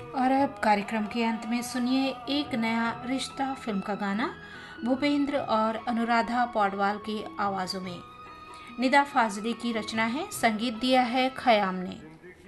और अब कार्यक्रम के अंत में सुनिए एक नया रिश्ता फिल्म का गाना भूपेंद्र और अनुराधा पौडवाल की आवाज़ों में। निदा फाजली की रचना है, संगीत दिया है खयाम ने।